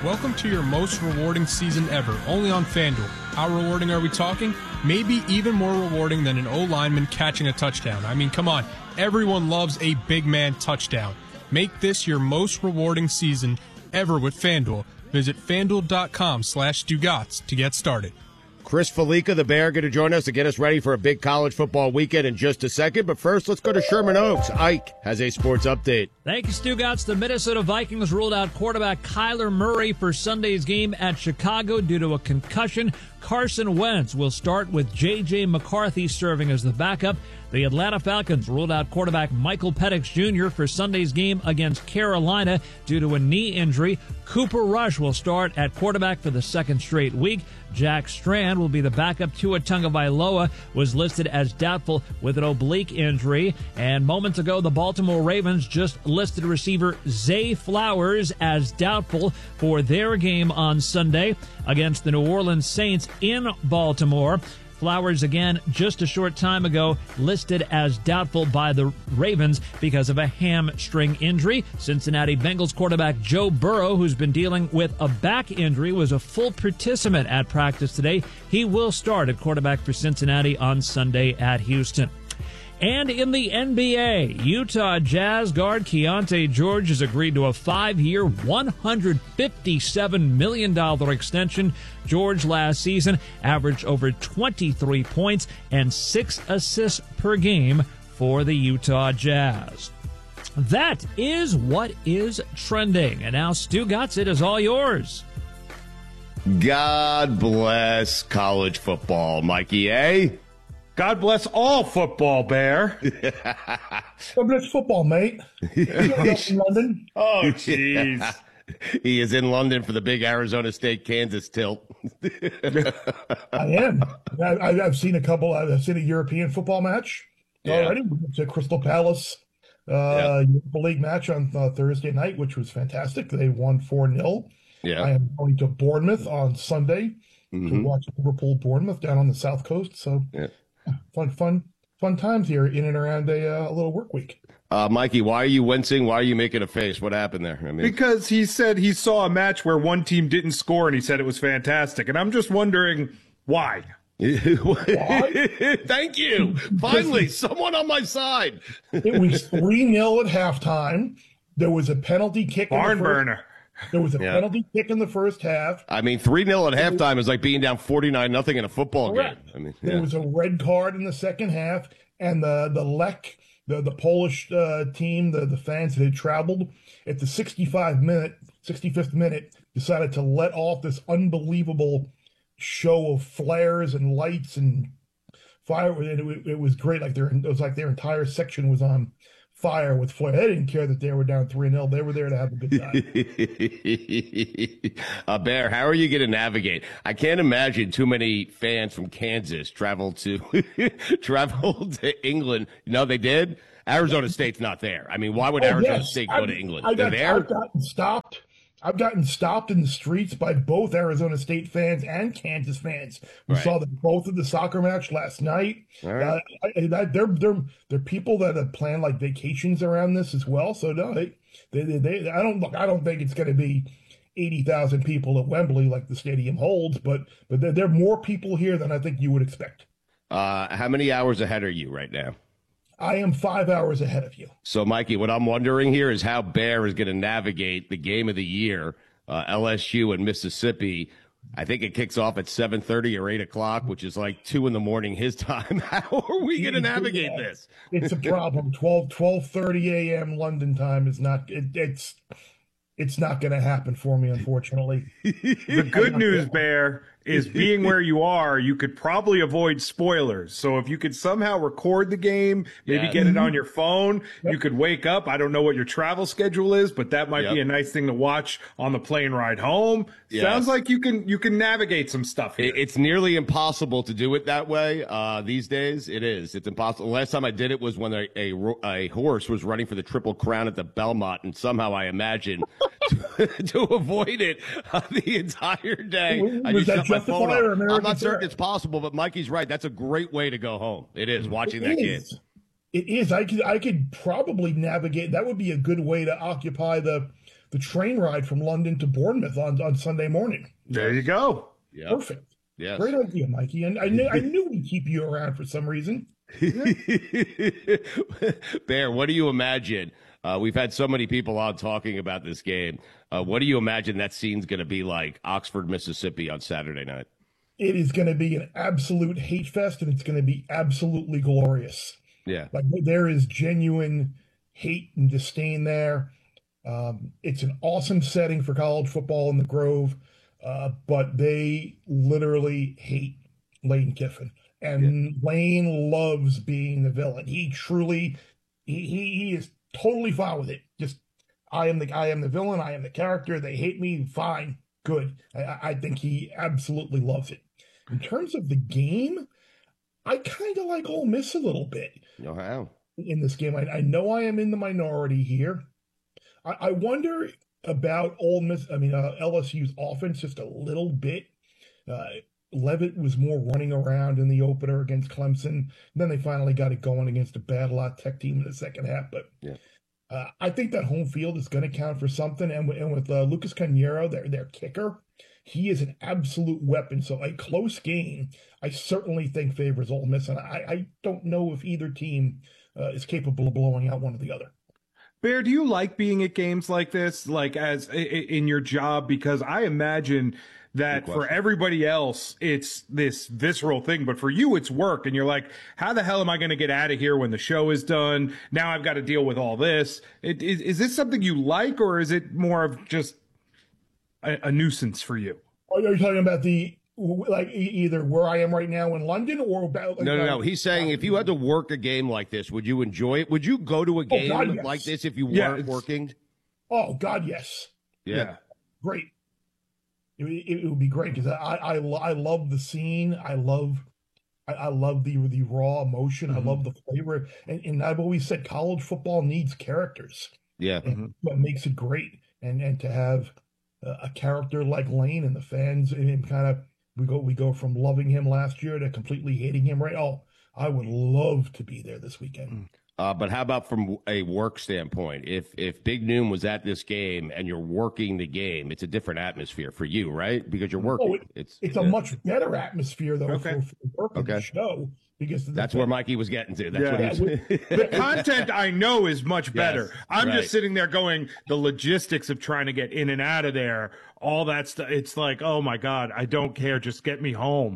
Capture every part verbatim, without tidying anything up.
Welcome to your most rewarding season ever, only on FanDuel. How rewarding are we talking? Maybe even more rewarding than an O-lineman catching a touchdown. I mean, come on. Everyone loves a big man touchdown. Make this your most rewarding season ever with FanDuel. Visit FanDuel.com slash Dugats to get started. Chris Felica, the Bear, going to join us to get us ready for a big college football weekend in just a second. But first, let's go to Sherman Oaks. Ike has a sports update. Thank you, Stugotz. The Minnesota Vikings ruled out quarterback Kyler Murray for Sunday's game at Chicago due to a concussion. Carson Wentz will start with J J. McCarthy serving as the backup. The Atlanta Falcons ruled out quarterback Michael Penix Junior for Sunday's game against Carolina due to a knee injury. Cooper Rush will start at quarterback for the second straight week. Jack Strand will be the backup. Tua Tagovailoa was listed as doubtful with an oblique injury. And moments ago, the Baltimore Ravens just listed receiver Zay Flowers as doubtful for their game on Sunday against the New Orleans Saints in Baltimore. Flowers, again, just a short time ago, listed as doubtful by the Ravens because of a hamstring injury. Cincinnati Bengals quarterback Joe Burrow, who's been dealing with a back injury, was a full participant at practice today. He will start at quarterback for Cincinnati on Sunday at Houston. And in the N B A, Utah Jazz guard Keontae George has agreed to a five-year, one hundred fifty-seven million dollars extension. George last season averaged over twenty-three points and six assists per game for the Utah Jazz. That is what is trending. And now, Stugotz, it is all yours. God bless college football, Mikey, eh? God bless all football, Bear. God bless football, mate. You in London? Oh, jeez. He is in London for the big Arizona State-Kansas tilt. I am. I, I've seen a couple. I've seen a European football match Yeah. already. It's a Crystal Palace uh, Europa League match on uh, Thursday night, which was fantastic. They won four nil. Yeah. I am going to Bournemouth on Sunday Mhm. to watch Liverpool-Bournemouth down on the South Coast. So Yeah. fun, fun, fun times here in and around a, uh, a little work week. Uh, Mikey, why are you wincing? Why are you making a face? What happened there? I mean, Because he said he saw a match where one team didn't score and he said it was fantastic. And I'm just wondering why. Thank you. Finally, someone on my side. It was three nil at halftime. There was a penalty kick. Barn in the first, burner. There was a Yeah. penalty kick in the first half. I mean, three nil at halftime is like being down forty-nine nothing in a football Correct. game. I mean, There yeah. was a red card in the second half, and the the Lech, the the Polish uh, team, the the fans that had traveled at the sixty-five minute, sixty-fifth minute, decided to let off this unbelievable show of flares and lights and fire. It, it, it was great. Like their it was like their entire section was on fire with flare. They didn't care that they were down three nil. They were there to have a good time. uh, Bear, how are you going to navigate? I can't imagine too many fans from Kansas travel to travel to England. No, they did. Arizona State's not there. I mean, why would Oh, Arizona yes. State go I've- to England? I They're got, there. I've gotten stopped. I've gotten stopped in the streets by both Arizona State fans and Kansas fans. We Right. saw them both at the soccer match last night. All right. Uh, I, I, they're they're they're people that have planned like vacations around this as well. So no, they they they, they I don't look. I don't think it's going to be eighty thousand people at Wembley like the stadium holds, but but there, there are more people here than I think you would expect. Uh, how many hours ahead are you right now? I am five hours ahead of you. So, Mikey, what I'm wondering here is how Bear is going to navigate the game of the year, uh, L S U and Mississippi. I think it kicks off at seven thirty or eight o'clock, which is like two in the morning his time. How are we going to navigate this? It's a problem. twelve, twelve thirty a.m. London time is not, it, it's, it's not going to happen for me, unfortunately. The good news, Bear, is being where you are, you could probably avoid spoilers. So if you could somehow record the game, maybe Yeah. get it on your phone, you could wake up. I don't know what your travel schedule is, but that might Yep. be a nice thing to watch on the plane ride home. Yeah. Sounds like you can you can navigate some stuff here. It- It's nearly impossible to do it that way uh, these days. It is. It's impossible. The last time I did it was when a, a, ro- a horse was running for the Triple Crown at the Belmont, and somehow I imagined to, to avoid it uh, the entire day. I Was just that shut my phone Justified or off. I'm American not certain Pie? it's possible, but Mikey's right. That's a great way to go home. It is, watching that It game. is. It is. I could, I could probably navigate. That would be a good way to occupy the, the train ride from London to Bournemouth on, on Sunday morning. There you go. Yeah. Perfect. Yes. Great idea, Mikey. And I knew I knew we'd keep you around for some reason. Bear, what do you imagine? Uh, we've had so many people on talking about this game. Uh, what do you imagine that scene's going to be like, Oxford, Mississippi, on Saturday night? It is going to be an absolute hate fest, and it's going to be absolutely glorious. Yeah. Like, there is genuine hate and disdain there. Um, it's an awesome setting for college football in the Grove, uh, but they literally hate Lane Kiffin. And yeah. Lane loves being the villain. He truly, he, he, he is totally fine with it. Just, I am the I am the villain. I am the character. They hate me. Fine. Good. I, I think he absolutely loves it. In terms of the game, I kind of like Ole Miss a little bit. Oh, how? In this game. I, I know I am in the minority here. I, I wonder about Ole Miss, I mean, uh, L S U's offense just a little bit. Uh, Levitt was more running around in the opener against Clemson. Then they finally got it going against a bad La Tech team in the second half. But yeah. uh, I think that home field is going to count for something. And, and with uh, Lucas Cañero, their, their kicker, he is an absolute weapon. So a close game, I certainly think favors Ole Miss. And I, I don't know if either team uh, is capable of blowing out one or the other. Bear, do you like being at games like this, like as in your job? Because I imagine that for everybody else, it's this visceral thing, but for you, it's work. And you're like, how the hell am I going to get out of here when the show is done? Now I've got to deal with all this. It, is, is this something you like, or is it more of just a, a nuisance for you? Are you talking about the, like, either where I am right now in London or about? Like, no, no, no. He's saying if you had to work a game like this, would you enjoy it? Would you go to a game oh, God, yes. like this if you yeah, weren't working? Oh, God, yes. Yeah. yeah. Great. It, it, it would be great because I, I, I love the scene. I love I, I love the the raw emotion. Mm-hmm. I love the flavor. And, and I've always said college football needs characters. Yeah. And mm-hmm. what makes it great. And and to have a, a character like Lane and the fans and kind of we go we go from loving him last year to completely hating him right. Oh, I would love to be there this weekend. Uh, but how about from a work standpoint? If if Big Noon was at this game and you're working the game, it's a different atmosphere for you, right? Because you're working. Oh, it, it's it's yeah. a much better atmosphere though okay. for, for working okay. the show. Because that's where Mikey was getting to. That's yeah. what he's The content I know is much better. Yes, I'm right. just sitting there going, the logistics of trying to get in and out of there, all that stuff. It's like, oh my God, I don't care. Just get me home.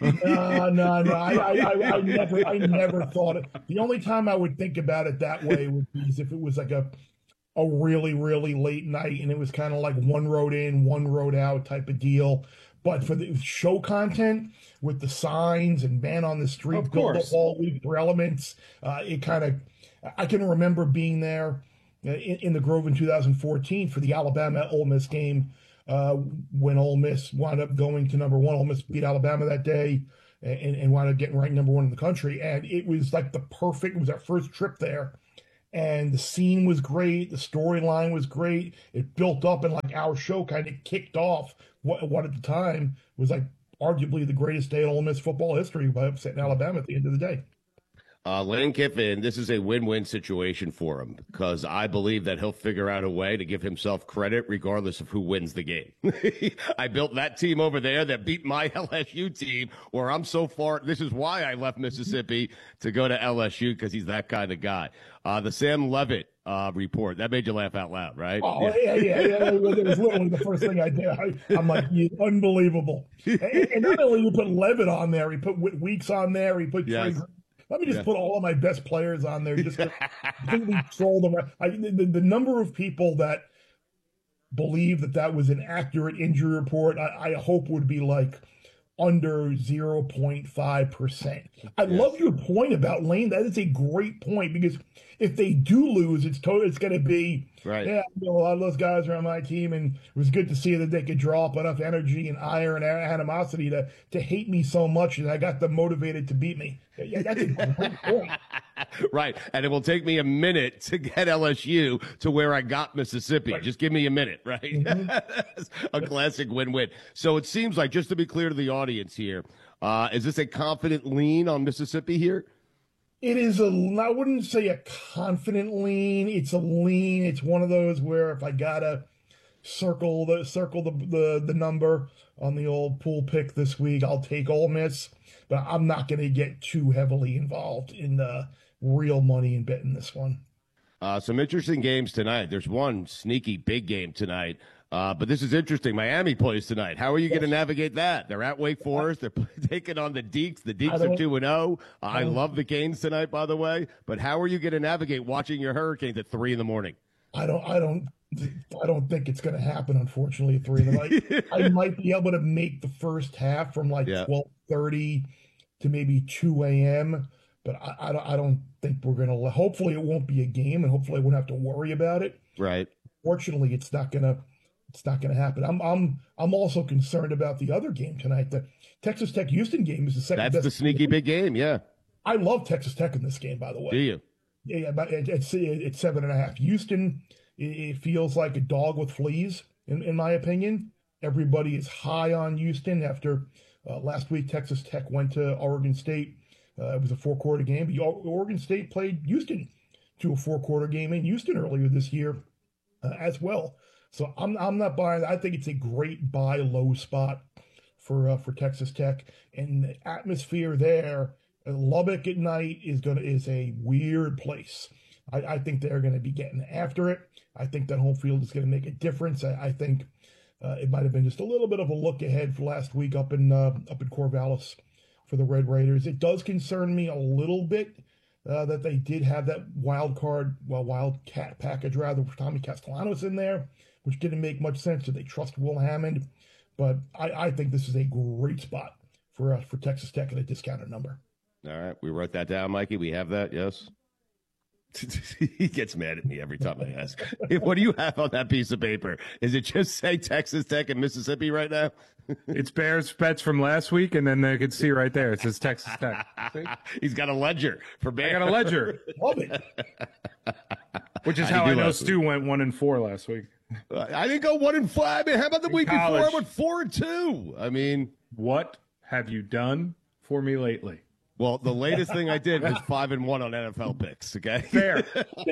no, no, no. I, I, I, I never, I never thought it. The only time I would think about it that way would be if it was like a, a really, really late night and it was kind of like one road in, one road out type of deal. But for the show content with the signs and man on the street, build up all week for elements, uh, it kind of, I can remember being there in, in the Grove in two thousand fourteen for the Alabama Ole Miss game uh, when Ole Miss wound up going to number one. Ole Miss beat Alabama that day and, and wound up getting ranked number one in the country. And it was like the perfect, it was our first trip there. And the scene was great. The storyline was great. It built up and like our show kind of kicked off what, what at the time was like arguably the greatest day in Ole Miss football history by upsetting Alabama at the end of the day. Uh, Lane Kiffin, this is a win-win situation for him because I believe that he'll figure out a way to give himself credit regardless of who wins the game. I built that team over there that beat my L S U team where I'm so far. This is why I left Mississippi to go to L S U because he's that kind of guy. Uh, the Sam Levitt uh, report, that made you laugh out loud, right? Oh, yeah, yeah, yeah. yeah. It was literally the first thing I did. I, I'm like, unbelievable. And, and not only you put Levitt on there, he put Weeks on there, he put yes. Trey. Let me just yeah. put all of my best players on there. Just completely troll them. I, the, the number of people that believe that that was an accurate injury report, I, I hope would be like under zero point five percent. I yes. love your point about Lane. That is a great point because if they do lose, it's totally, it's going to be, right. yeah, you know, a lot of those guys are on my team, and it was good to see that they could draw up enough energy and ire and animosity to, to hate me so much, and I got them motivated to beat me. Yeah, that's a great point. Right, and it will take me a minute to get L S U to where I got Mississippi. Right. Just give me a minute, right? Mm-hmm. A classic win-win. So it seems like, just to be clear to the audience here, uh, is this a confident lean on Mississippi here? It is a, I wouldn't say a confident lean. It's a lean. It's one of those where if I gotta, circle the circle the, the the number on the old pool pick this week. I'll take Ole Miss, but I'm not going to get too heavily involved in the real money and betting this one. Uh, some interesting games tonight. There's one sneaky big game tonight. Uh, but this is interesting. Miami plays tonight. How are you yes. going to navigate that? They're at Wake Forest. They're taking on the Deeks. The Deeks are two and oh. I love the Canes tonight, by the way. But how are you going to navigate watching your Hurricanes at three in the morning? I don't, I don't, I don't think it's going to happen. Unfortunately, at three in the night, I might be able to make the first half from like yeah. twelve thirty to maybe two a.m. But I, I don't, I don't think we're going to. Hopefully, it won't be a game, and hopefully, I won't have to worry about it. Right. Fortunately, it's not going to. It's not going to happen. I'm I'm I'm also concerned about the other game tonight. The Texas Tech Houston game is the second That's best. That's the sneaky big game, yeah. I love Texas Tech in this game, by the way. Do you? Yeah, yeah. But it's it's seven and a half. Houston, it feels like a dog with fleas, in, in my opinion. Everybody is high on Houston after uh, last week. Texas Tech went to Oregon State. Uh, it was a four quarter game. But Oregon State played Houston to a four quarter game in Houston earlier this year uh, as well. So I'm I'm not buying. I think it's a great buy low spot for uh, for Texas Tech, and the atmosphere there. Lubbock at night is gonna is a weird place. I, I think they're gonna be getting after it. I think that home field is gonna make a difference. I, I think uh, it might have been just a little bit of a look ahead for last week up in uh, up in Corvallis for the Red Raiders. It does concern me a little bit. Uh, that they did have that wild card, well, wildcat package rather, for Tommy Castellanos in there, which didn't make much sense. Did they trust Will Hammond? But I, I think this is a great spot for uh, for Texas Tech at a discounted number. All right, we wrote that down, Mikey. We have that, yes. He gets mad at me every time I ask. What do you have on that piece of paper? Is it just say Texas Tech and Mississippi right now? It's Bears bets from last week, and then they could see right there. It says Texas Tech. See? He's got a ledger for Bears. I got a ledger. Love it. Which is how I know Stu week? went one and four last week. I didn't go one and five. I mean, how about the In week college. before? I went four and two. I mean, what have you done for me lately? Well, the latest thing I did was five and one on N F L picks. Okay, fair,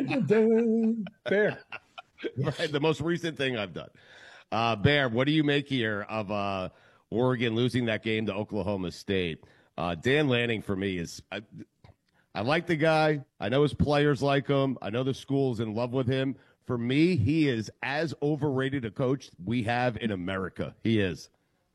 fair. Right, the most recent thing I've done. Uh, Bear, what do you make here of uh, Oregon losing that game to Oklahoma State? Uh, Dan Lanning for me is. I, I like the guy. I know his players like him. I know the school's in love with him. For me, he is as overrated a coach we have in America. He is.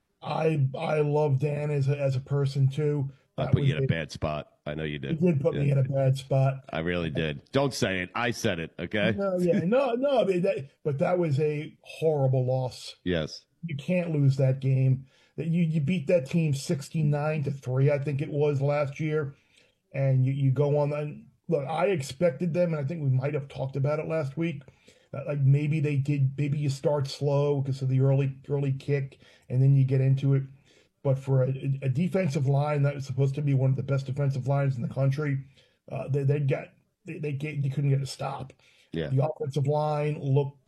I I love Dan as a, as a person too. I put you in a bad spot. I know you did. You did put yeah. me in a bad spot. I really did. Don't say it. I said it. Okay. No, yeah, no, no. I mean, that, but that was a horrible loss. Yes. You can't lose that game. That you you beat that team sixty-nine to three, I think it was last year, and you you go on. And look, I expected them, and I think we might have talked about it last week. Like maybe they did. Maybe you start slow because of the early early kick, and then you get into it. But for a, a defensive line that was supposed to be one of the best defensive lines in the country, uh, they they got they they, get, they couldn't get a stop. Yeah. The offensive line looked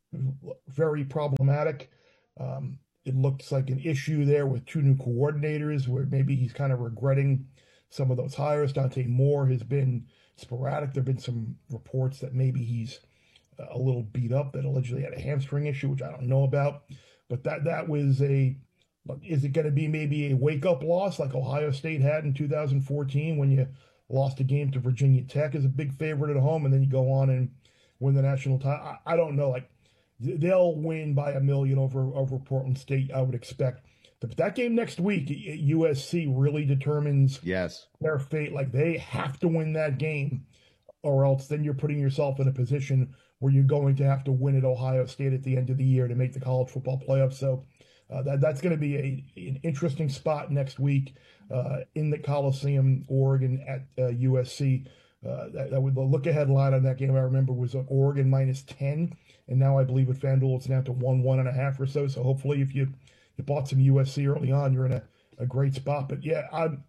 very problematic. Um, it looks like an issue there with two new coordinators, where maybe he's kind of regretting some of those hires. Dante Moore has been sporadic. There've been some reports that maybe he's a little beat up, that allegedly had a hamstring issue, which I don't know about. But that that was a Is it going to be maybe a wake-up loss like Ohio State had in two thousand fourteen when you lost a game to Virginia Tech as a big favorite at home, and then you go on and win the national title? I, I don't know. Like they'll win by a million over over Portland State, I would expect. But that game next week, U S C really determines yes their fate. Like they have to win that game, or else then you're putting yourself in a position where you're going to have to win at Ohio State at the end of the year to make the college football playoff. So. Uh, that that's going to be a an interesting spot next week uh, in the Coliseum, Oregon at uh, U S C. Uh, that, that would, the look ahead line on that game I remember was uh, Oregon minus ten, and now I believe with FanDuel it's down to one one and a half or so. So hopefully, if you you bought some U S C early on, you're in a, a great spot. But yeah, I'm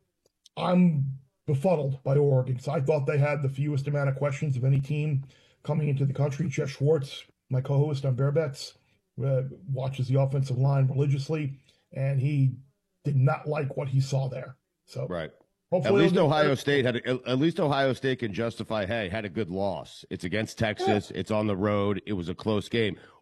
I'm befuddled by Oregon. So I thought they had the fewest amount of questions of any team coming into the country. Jeff Schwartz, my co-host on Bear Bets, Uh, watches the offensive line religiously, and he did not like what he saw there. So, right. At least Ohio State had. A, at least Ohio State can justify. Hey, had a good loss. It's against Texas. Yeah. It's on the road. It was a close game.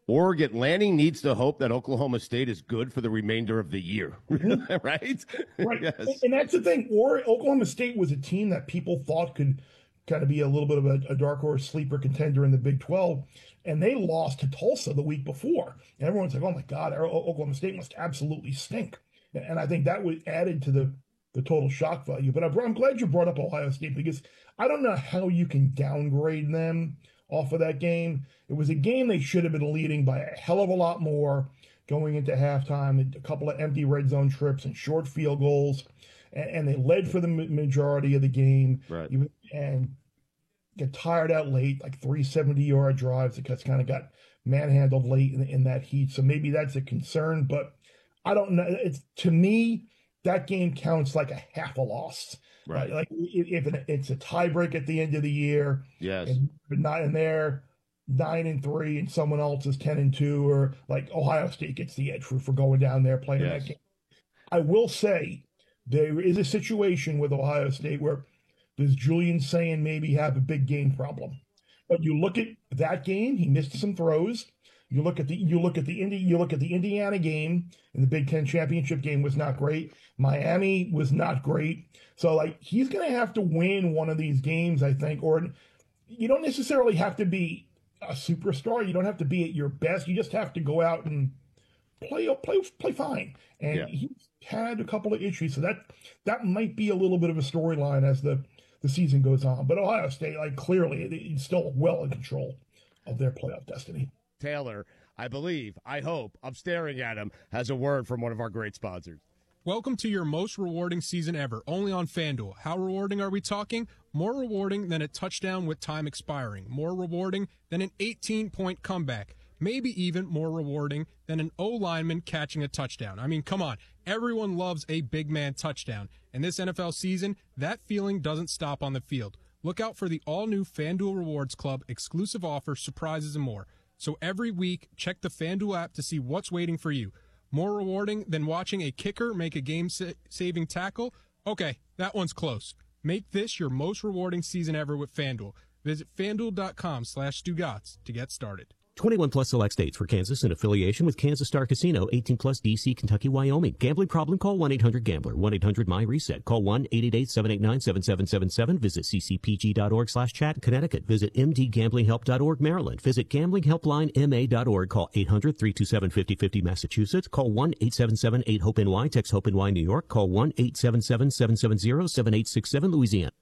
Oregon, Lanning needs to hope that Oklahoma State is good for the remainder of the year, right? Right. Yes. And that's the thing. Or Oklahoma State was a team that people thought could kind of be a little bit of a, a dark horse sleeper contender in the Big twelve. And they lost to Tulsa the week before. And everyone's like, oh, my God, Oklahoma State must absolutely stink. And I think that was added to the, the total shock value. But I'm glad you brought up Ohio State, because I don't know how you can downgrade them off of that game. It was a game they should have been leading by a hell of a lot more going into halftime, a couple of empty red zone trips and short field goals, and, and they led for the majority of the game. Right. And get tired out late, like three seventy-yard drives, because kind of got manhandled late in, in that heat. So maybe that's a concern, but I don't know. It's, to me, that game counts like a half a loss. Right. Like if it's a tiebreak at the end of the year, yes, and not in there, nine and three, and someone else is ten and two, or like Ohio State gets the edge for, for going down there playing yes. that game. I will say there is a situation with Ohio State where does Julian Sayin maybe have a big game problem? But you look at that game, he missed some throws. You look at the you look at the Indi, you look at the Indiana game, and the Big Ten championship game was not great. Miami was not great. So like he's going to have to win one of these games, I think. Or you don't necessarily have to be a superstar. You don't have to be at your best. You just have to go out and play play play fine. And yeah. he's had a couple of issues, so that that might be a little bit of a storyline as the the season goes on. But Ohio State, like clearly, it's still well in control of their playoff destiny. Taylor, I believe, I hope, I'm staring at him, has a word from one of our great sponsors. Welcome to your most rewarding season ever, only on FanDuel. How rewarding are we talking? More rewarding than a touchdown with time expiring. More rewarding than an eighteen-point comeback. Maybe even more rewarding than an O-lineman catching a touchdown. I mean, come on. Everyone loves a big man touchdown. And this N F L season, that feeling doesn't stop on the field. Look out for the all-new FanDuel Rewards Club, exclusive offers, surprises, and more. So every week, check the FanDuel app to see what's waiting for you. More rewarding than watching a kicker make a game-saving tackle? Okay, that one's close. Make this your most rewarding season ever with FanDuel. Visit FanDuel.com slash Stugotz to get started. twenty-one plus select states. For Kansas in affiliation with Kansas Star Casino. eighteen plus D C, Kentucky, Wyoming. Gambling problem? Call one eight hundred gambler. one eight hundred my reset. Call one eight eight eight, seven eight nine, seven seven seven seven. Visit ccpg.org slash chat, Connecticut. Visit m d gambling help dot org, Maryland. Visit gambling helpline m a dot org. Call eight hundred, three two seven, five oh five oh, Massachusetts. Call one eight seven seven, eight hope N Y. Text HOPE-NY, New York. Call one eight seven seven, seven seven zero, seven eight six seven, Louisiana.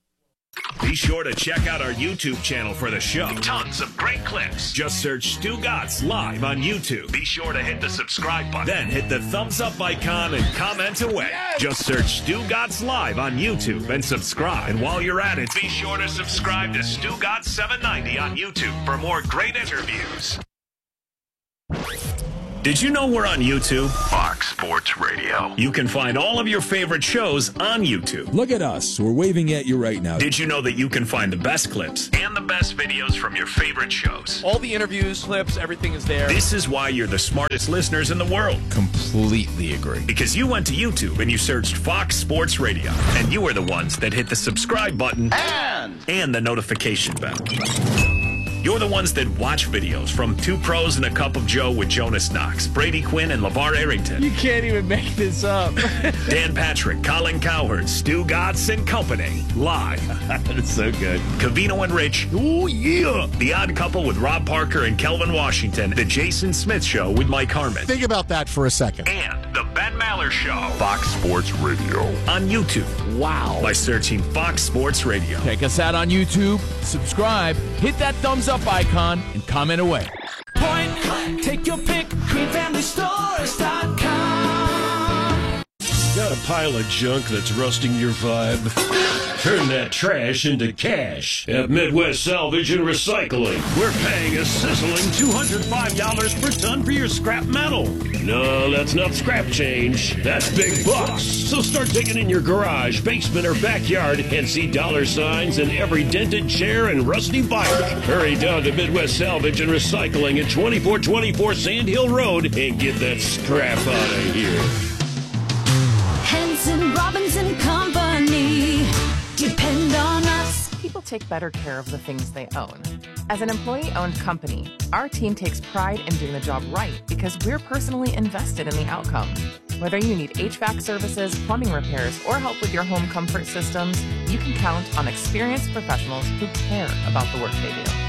Be sure to check out our YouTube channel for the show. Tons of great clips. Just search Stugotz Live on YouTube. Be sure to hit the subscribe button. Then hit the thumbs up icon and comment away. Yes! Just search Stugotz Live on YouTube and subscribe. And while you're at it, be sure to subscribe to Stugotz seven ninety on YouTube for more great interviews. Did you know we're on YouTube? Fox Sports Radio. You can find all of your favorite shows on YouTube. Look at us. We're waving at you right now. Did you know that you can find the best clips and the best videos from your favorite shows? All the interviews, clips, everything is there. This is why you're the smartest listeners in the world. Completely agree. Because you went to YouTube and you searched Fox Sports Radio. And you are the ones that hit the subscribe button and, and the notification bell. You're the ones that watch videos from Two Pros and a Cup of Joe with Jonas Knox, Brady Quinn, and LeVar Arrington. You can't even make this up. Dan Patrick, Colin Cowherd, Stugotz and Company. Live. That's so good. Covino and Rich. Oh, yeah. The Odd Couple with Rob Parker and Kelvin Washington. The Jason Smith Show with Mike Harmon. Think about that for a second. And The Ben Maller Show. Fox Sports Radio. On YouTube. Wow. By searching Fox Sports Radio. Check us out on YouTube. Subscribe. Hit that thumbs up icon and comment away. Point, click, take your pick, green family stores dot com. Got a pile of junk that's rusting your vibe? Turn that trash into cash at Midwest Salvage and Recycling. We're paying a sizzling two hundred five dollars per ton for your scrap metal. No, that's not scrap change. That's big bucks. So start digging in your garage, basement, or backyard and see dollar signs in every dented chair and rusty bike. Hurry down to Midwest Salvage and Recycling at twenty-four twenty-four Sand Hill Road and get that scrap out of here. Henson, Robinson Company. Depend on us. People take better care of the things they own. As an employee-owned company, our team takes pride in doing the job right because we're personally invested in the outcome. Whether you need H V A C services, plumbing repairs, or help with your home comfort systems, you can count on experienced professionals who care about the work they do.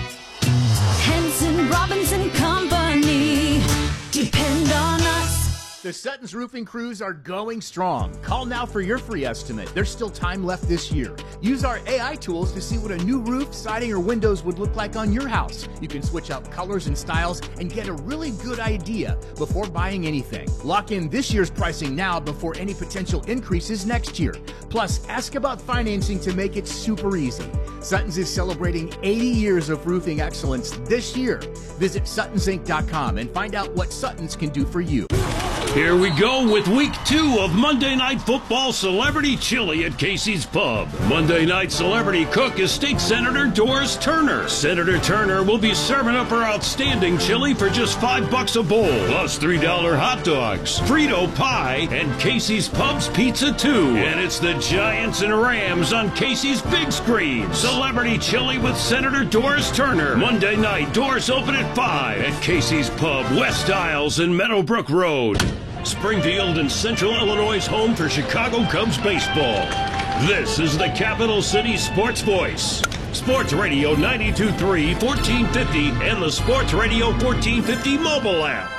Henson Robinson Company. Depend on us. The Sutton's Roofing crews are going strong. Call now for your free estimate. There's still time left this year. Use our A I tools to see what a new roof, siding, or windows would look like on your house. You can switch out colors and styles and get a really good idea before buying anything. Lock in this year's pricing now before any potential increases next year. Plus, ask about financing to make it super easy. Sutton's is celebrating eighty years of roofing excellence this year. Visit Suttons Inc dot com and find out what Sutton's can do for you. Here we go with week two of Monday Night Football Celebrity Chili at Casey's Pub. Monday night celebrity cook is State Senator Doris Turner. Senator Turner will be serving up her outstanding chili for just five bucks a bowl, plus three dollar hot dogs, Frito pie, and Casey's Pub's pizza too. And it's the Giants and Rams on Casey's big screen. Celebrity Chili with Senator Doris Turner. Monday night, doors open at five at Casey's Pub, West Isles and Meadowbrook Road. Springfield and Central Illinois' home for Chicago Cubs baseball. This is the Capital City Sports Voice. Sports Radio ninety-two point three, fourteen fifty, and the Sports Radio fourteen fifty mobile app.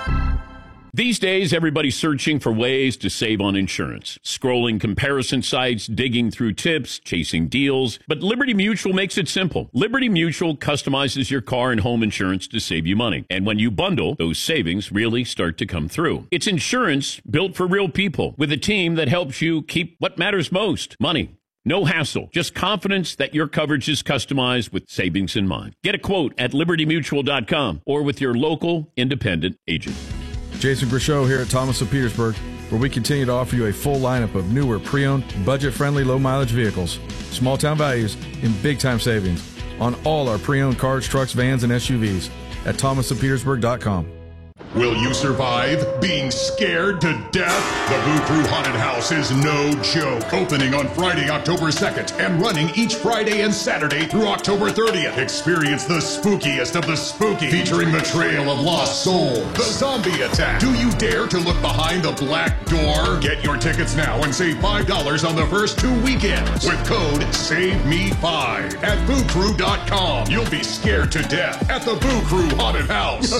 These days, everybody's searching for ways to save on insurance. Scrolling comparison sites, digging through tips, chasing deals. But Liberty Mutual makes it simple. Liberty Mutual customizes your car and home insurance to save you money. And when you bundle, those savings really start to come through. It's insurance built for real people with a team that helps you keep what matters most, money. No hassle, just confidence that your coverage is customized with savings in mind. Get a quote at liberty mutual dot com or with your local independent agent. Jason Grishow here at Thomas of Petersburg, where we continue to offer you a full lineup of newer, pre-owned, budget-friendly, low-mileage vehicles. Small-town values and big-time savings on all our pre-owned cars, trucks, vans, and S U Vs at thomas of petersburg dot com. Will you survive being scared to death? The Boo Crew Haunted House is no joke. Opening on Friday, October second, and running each Friday and Saturday through October thirtieth. Experience the spookiest of the spooky, featuring the Trail of Lost Souls, the Zombie Attack. Do you dare to look behind the black door? Get your tickets now and save five dollars on the first two weekends with code save me five at boo crew dot com. You'll be scared to death at the Boo Crew Haunted House.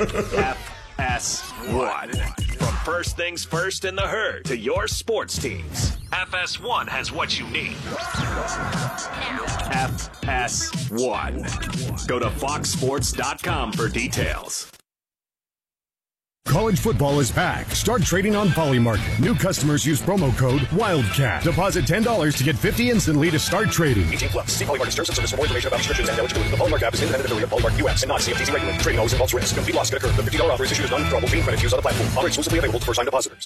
S one. From First Things First in the Herd to your sports teams, F S one has what you need. F S one. Go to fox sports dot com for details. College football is back. Start trading on Polymarket. New customers use promo code WILDCAT. Deposit ten dollars to get fifty instantly to start trading. eighteen plus. See Polymarket terms and service for more information about restrictions and eligibility. The Polymarket app is independent affiliate of Polymarket U S and not C F T C regulated. Trading always involves risk. Complete loss could occur. The fifty dollar offer is issued as non-withdrawable green credit used on the platform. Offer exclusively available to first-time depositors.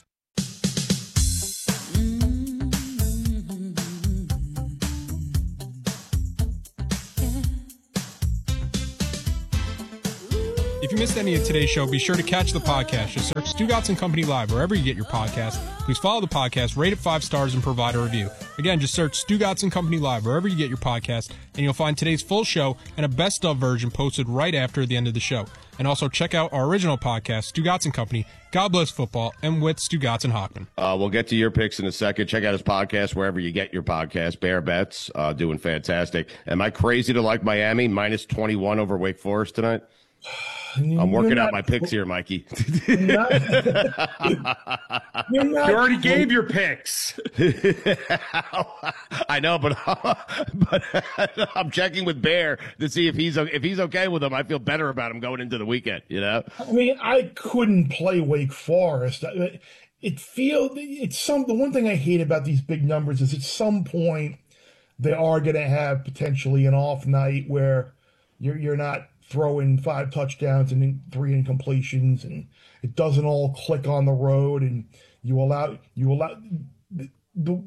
If you missed any of today's show, be sure to catch the podcast. Just search Stugotz and Company Live wherever you get your podcast. Please follow the podcast, rate it five stars, and provide a review. Again, just search Stugotz and Company Live wherever you get your podcast, and you'll find today's full show and a best of version posted right after the end of the show. And also check out our original podcast, Stugotz and Company, God Bless Football, and with Stugotz and Hockman. Uh, we'll get to your picks in a second. Check out his podcast wherever you get your podcast. Bear Bets, uh, doing fantastic. Am I crazy to like Miami minus twenty-one over Wake Forest tonight? I'm working not, out my picks here, Mikey. You're not, you're not, you already gave your picks. I know, but but I'm checking with Bear to see if he's if he's okay with them. I feel better about him going into the weekend. You know, I mean, I couldn't play Wake Forest. It feels it's some. The one thing I hate about these big numbers is at some point they are going to have potentially an off night where you're you're not throwing five touchdowns and three incompletions, and it doesn't all click on the road, and you allow you allow the, the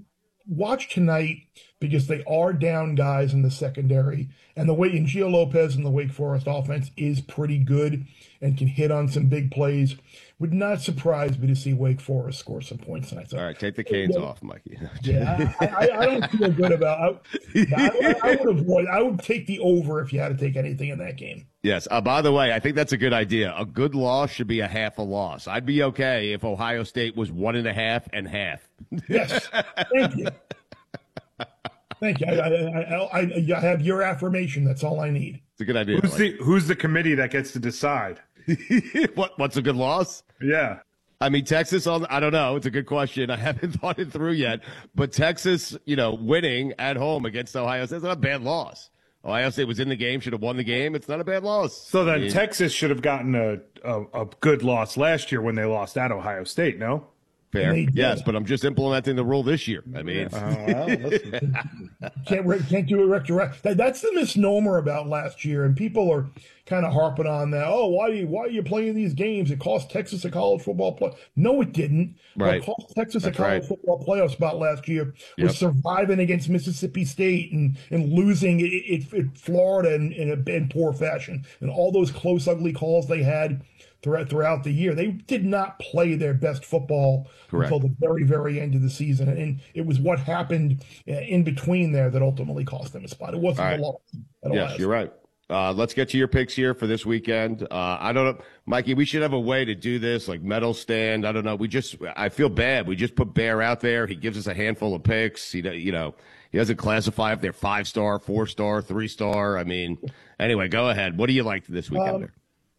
watch tonight because they are down guys in the secondary, and the way in Gio Lopez and the Wake Forest offense is pretty good and can hit on some big plays. Would not surprise me to see Wake Forest score some points tonight. So, all right, take the canes yeah. off, Mikey. yeah, I, I, I don't feel good about. I, I, I would avoid. I would take the over if you had to take anything in that game. Yes. Uh, by the way, I think that's a good idea. A good loss should be a half a loss. I'd be okay if Ohio State was one and a half and half. Yes. Thank you. Thank you. I, I, I, I have your affirmation. That's all I need. It's a good idea. Who's the Who's the committee that gets to decide? what What's a good loss? Yeah. I mean, Texas, I don't know. It's a good question. I haven't thought it through yet. But Texas, you know, winning at home against Ohio State is not a bad loss. Ohio State was in the game, should have won the game. It's not a bad loss. So then I mean, Texas should have gotten a, a, a good loss last year when they lost at Ohio State, no? Fair. Yes, but I'm just implementing the rule this year. I mean, uh, well, can't can't do it retroactive. That, that's the misnomer about last year, and people are kind of harping on that. Oh, why are you why are you playing these games? It cost Texas a college football play. No, it didn't. Right. What cost Texas that's a college right. football playoff spot last year yep. was surviving against Mississippi State and and losing it, it, it Florida in, in a in poor fashion, and all those close, ugly calls they had throughout throughout the year. They did not play their best football Correct. until the very, very end of the season. And it was what happened in between there that ultimately cost them a spot. It wasn't right. the loss. Yes, you're right. Uh, let's get to your picks here for this weekend. Uh, I don't know, Mikey, we should have a way to do this, like medal stand. I don't know. We just, I feel bad. We just put Bear out there. He gives us a handful of picks. He, you know, he doesn't classify if they're five star, four star, three star. I mean, anyway, go ahead. What do you like this weekend um, there?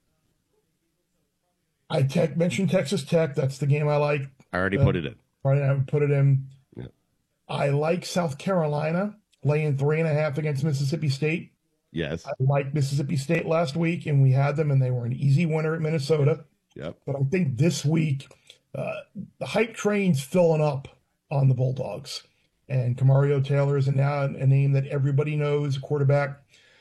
I tech, mentioned Texas Tech. That's the game I like. I already uh, put it in. Right, I put it in. Yeah. I like South Carolina laying three and a half against Mississippi State. Yes. I liked Mississippi State last week, and we had them, and they were an easy winner at Minnesota. Yep. But I think this week, uh, the hype train's filling up on the Bulldogs. And Camario Taylor is now a name that everybody knows, a quarterback.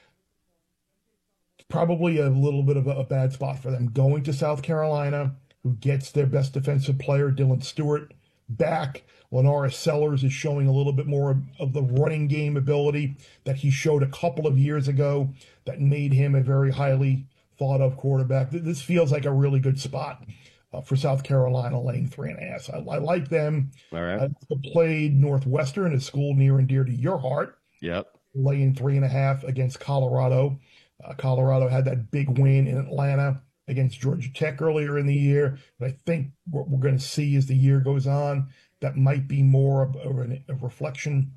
Probably a little bit of a, a bad spot for them. Going to South Carolina, who gets their best defensive player, Dylan Stewart, back. Lenoris Sellers is showing a little bit more of, of the running game ability that he showed a couple of years ago that made him a very highly thought of quarterback. This feels like a really good spot uh, for South Carolina laying three and a half. I, I like them. All right. I played Northwestern, a school near and dear to your heart. Yep. Laying three and a half against Colorado. Uh, Colorado had that big win in Atlanta against Georgia Tech earlier in the year. But I think what we're going to see as the year goes on, that might be more of a, a reflection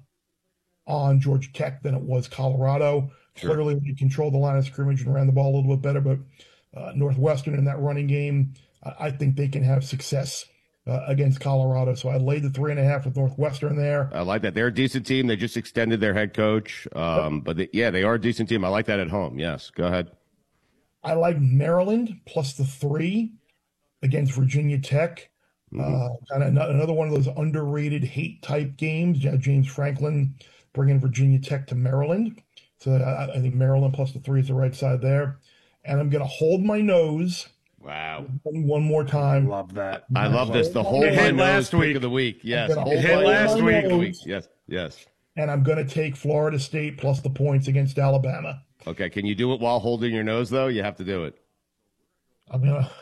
on Georgia Tech than it was Colorado. Sure. Clearly, they controlled the line of scrimmage and ran the ball a little bit better. But uh, Northwestern in that running game, I, I think they can have success uh, against Colorado. So I laid the three and a half with Northwestern there. I like that. They're a decent team. They just extended their head coach. Um, yep. But they, yeah, they are a decent team. I like that at home. Yes, go ahead. I like Maryland plus the three against Virginia Tech. Mm-hmm. Uh, kind of another one of those underrated hate type games. Yeah, James Franklin bringing Virginia Tech to Maryland. So I, I think Maryland plus the three is the right side there. And I'm going to hold my nose. Wow. One more time. Love that. I love this. The whole my nose pick of the week. Yes. It hit last week. week. Yes. Yes. And I'm going to take Florida State plus the points against Alabama. Okay. Can you do it while holding your nose, though? You have to do it. I'm going to.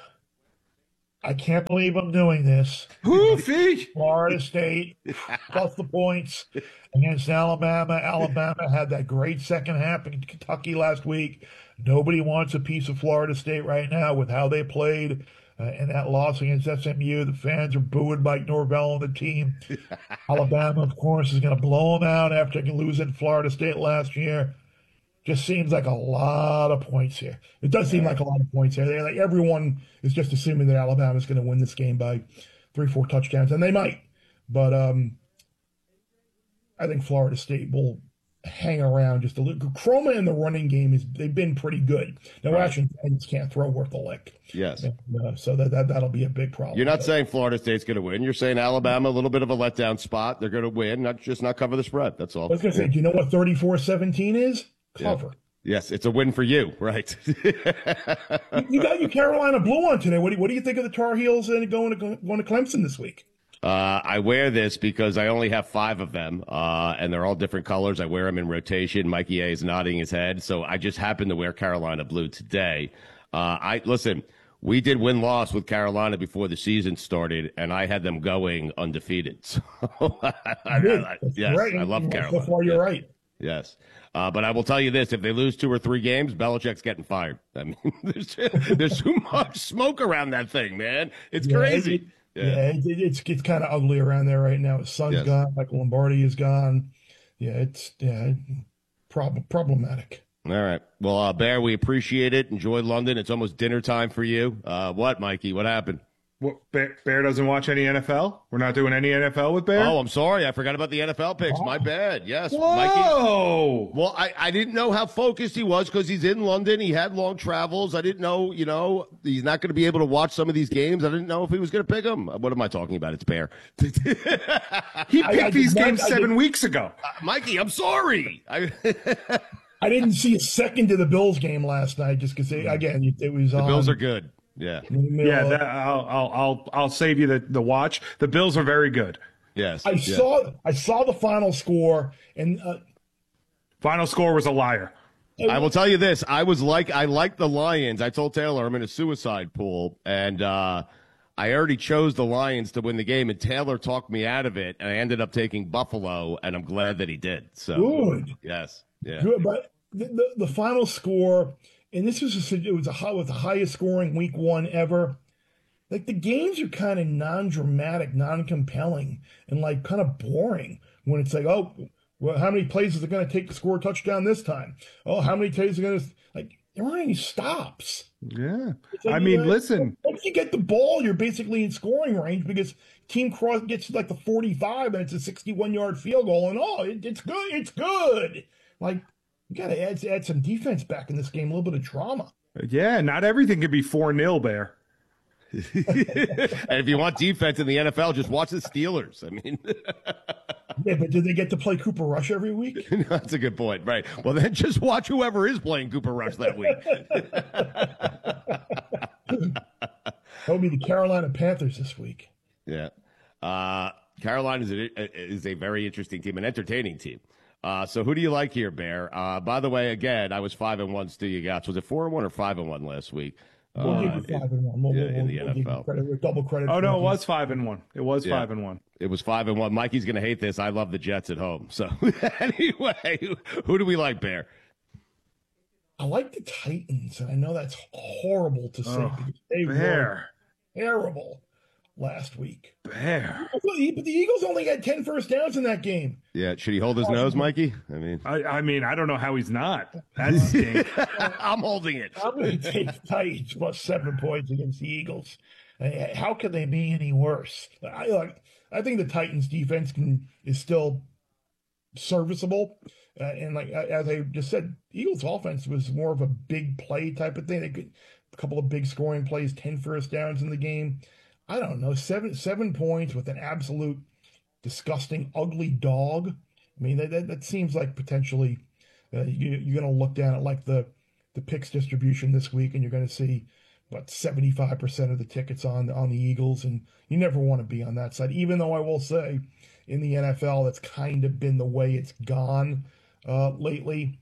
I can't believe I'm doing this. Hoofy! Florida State plus the points against Alabama. Alabama had that great second half in Kentucky last week. Nobody wants a piece of Florida State right now with how they played uh, in that loss against S M U. The fans are booing Mike Norvell and the team. Alabama, of course, is going to blow them out after losing Florida State last year. Just seems like a lot of points here. It does seem like a lot of points here. They're like everyone is just assuming that Alabama is going to win this game by three, four touchdowns, and they might. But um, I think Florida State will hang around just a little. Chroma in the running game is they've been pretty good. Now, right. Washington can't throw worth a lick. Yes. And, uh, so that, that that'll be a big problem. You're not saying Florida State's going to win. You're saying Alabama, a little bit of a letdown spot. They're going to win, not just not cover the spread. That's all. I was going to say, do you know what thirty-four seventeen is? Cover. Yeah. Yes, it's a win for you, right? You got your Carolina blue on today. What do you, what do you think of the Tar Heels and going to going to Clemson this week? Uh, I wear this because I only have five of them, uh, and they're all different colors. I wear them in rotation. Mikey A is nodding his head, so I just happen to wear Carolina blue today. Uh, I listen. We did win-loss with Carolina before the season started, and I had them going undefeated. So, I, I, yes, right. I love Carolina. So far, you're yes. right. Yes. Uh, but I will tell you this, if they lose two or three games, Belichick's getting fired. I mean, there's, there's too much smoke around that thing, man. It's yeah, crazy. It, yeah, yeah it, it's it's kind of ugly around there right now. His son's yes. gone. Michael Lombardi is gone. Yeah, it's yeah, prob- problematic. All right. Well, uh, Bear, we appreciate it. Enjoy London. It's almost dinner time for you. Uh, what, Mikey? What happened? What, Bear, Bear doesn't watch any N F L? We're not doing any N F L with Bear? Oh, I'm sorry. I forgot about the N F L picks. Oh. My bad. Yes. Whoa. Mikey. Well, I, I didn't know how focused he was because he's in London. He had long travels. I didn't know, you know, he's not going to be able to watch some of these games. I didn't know if he was going to pick them. What am I talking about? It's Bear. He picked I, I these not, games seven weeks ago. Uh, Mikey, I'm sorry. I I didn't see a second to the Bills game last night just because, again, it was the on. The Bills are good. Yeah. Yeah, that, I'll, I'll, I'll, I'll save you the, the watch. The Bills are very good. Yes. I yes. saw I saw the final score, and uh, final score was a liar. I will tell you this. I was like, I like the Lions. I told Taylor I'm in a suicide pool, and uh, I already chose the Lions to win the game, and Taylor talked me out of it, and I ended up taking Buffalo, and I'm glad that he did. So good. Yes. Yeah. Good, but the, the, the final score, and this was a, it was a was the highest scoring week one ever. Like the games are kind of non-dramatic, non-compelling, and like kind of boring when it's like, oh, well, how many plays is it going to take to score a touchdown this time? Oh, how many plays are going to like? There aren't any stops. Yeah, like, I mean, you know, listen. Once you get the ball, you're basically in scoring range because Team Cross gets to like the forty-five and it's a sixty-one yard field goal, and oh, it, it's good, it's good. Like, you got to add, add some defense back in this game, a little bit of drama. Yeah, not everything can be four nil, Bear. And if you want defense in the N F L, just watch the Steelers. I mean, yeah, but do they get to play Cooper Rush every week? That's a good point, right? Well, then just watch whoever is playing Cooper Rush that week. That would be the Carolina Panthers this week. Yeah, uh, Carolina is a, is a very interesting team, an entertaining team. Uh, so who do you like here, Bear? Uh, by the way, again, I was five and one. Stu, you got was it four and one or five and one last week? We'll uh, give you five and one. We'll, yeah, we'll, in the we'll N F L. Credit, double credit. Oh no, it was five and one. It was yeah. five and one. It was five and one. Mikey's gonna hate this. I love the Jets at home. So anyway, who, who do we like, Bear? I like the Titans, and I know that's horrible to say oh, because they Bear. were terrible last week. Bear. But the Eagles only had ten first downs in that game. Yeah, should he hold his nose, Mikey? I mean, I, I mean, I don't know how he's not. That's I'm holding it. I'm going to take the Titans plus seven points against the Eagles. How can they be any worse? I like. I think the Titans' defense can is still serviceable, uh, and like as I just said, Eagles' offense was more of a big play type of thing. They could a couple of big scoring plays, ten first downs in the game. I don't know, seven seven points with an absolute disgusting, ugly dog. I mean, that that, that seems like potentially uh, you, you're going to look down at like the the picks distribution this week, and you're going to see about seventy-five percent of the tickets on on the Eagles, and you never want to be on that side. Even though I will say, in the N F L, that's kind of been the way it's gone uh, lately.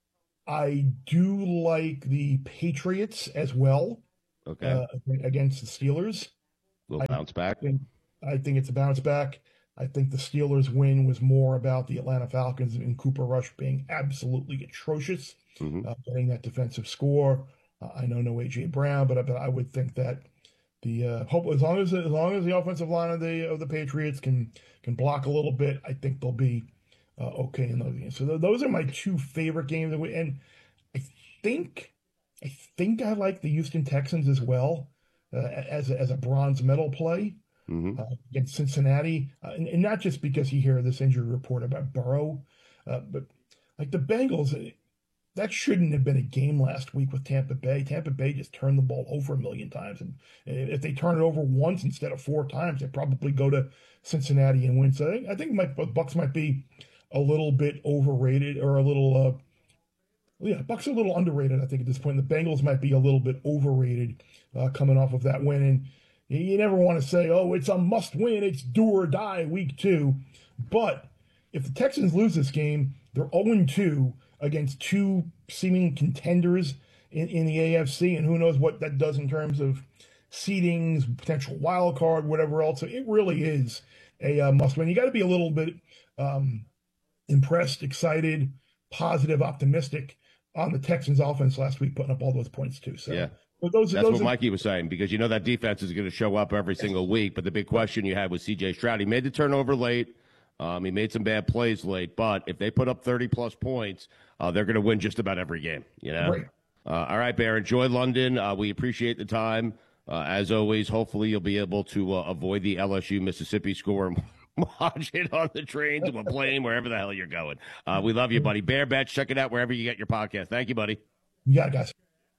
I do like the Patriots as well. Okay. Uh, against the Steelers. A little bounce back. I think, I think it's a bounce back. I think the Steelers' win was more about the Atlanta Falcons and Cooper Rush being absolutely atrocious, mm-hmm. uh, getting that defensive score. Uh, I know no A J Brown, but I, but I would think that the uh, hope as long as as long as the offensive line of the of the Patriots can can block a little bit, I think they'll be uh, okay in those games. So th- those are my two favorite games, and I think I think I like the Houston Texans as well. Uh, as a, as a bronze medal play mm-hmm. uh, against Cincinnati, uh, and, and not just because you hear this injury report about Burrow, uh, but like the Bengals, that shouldn't have been a game last week with Tampa Bay. Tampa Bay just turned the ball over a million times, and if they turn it over once instead of four times, they probably go to Cincinnati and win. So I think my Bucks might be a little bit overrated or a little. Uh, Yeah, Bucks are a little underrated, I think, at this point. The Bengals might be a little bit overrated uh, coming off of that win. And You never want to say, oh, it's a must win, it's do or die week two. But if the Texans lose this game, they're oh and two against two seeming contenders in, in the A F C, and who knows what that does in terms of seedings, potential wild card, whatever else. So it really is a uh, must win. You got to be a little bit um, impressed, excited, positive, optimistic on the Texans offense last week, putting up all those points too. So yeah. But those, That's those what are, Mikey was saying, because you know that defense is going to show up every single week. But the big question you had was C J Stroud. He made the turnover late. Um, he made some bad plays late. But if they put up thirty-plus points, uh, they're going to win just about every game. You know. Right. Uh, all right, Bear. Enjoy London. Uh, we appreciate the time. Uh, as always, hopefully you'll be able to uh, avoid the L S U Mississippi score and watch it on the train to a plane, wherever the hell you're going. Uh, we love you, buddy. Bear Bets. Check it out wherever you get your podcast. Thank you, buddy. You got it, guys.